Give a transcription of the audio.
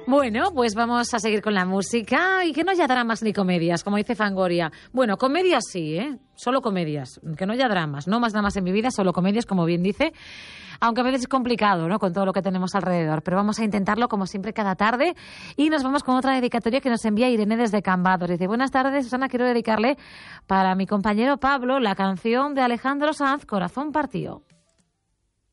Bueno, pues vamos a seguir con la música y que no haya dramas ni comedias, como dice Fangoria. Bueno, comedias sí, ¿eh? Solo comedias, que no haya dramas, no más dramas en mi vida, solo comedias, como bien dice. Aunque a veces es complicado, ¿no?, con todo lo que tenemos alrededor. Pero vamos a intentarlo, como siempre, cada tarde. Y nos vamos con otra dedicatoria que nos envía Irene desde Cambados. Dice: buenas tardes, Susana, quiero dedicarle para mi compañero Pablo la canción de Alejandro Sanz, Corazón partido.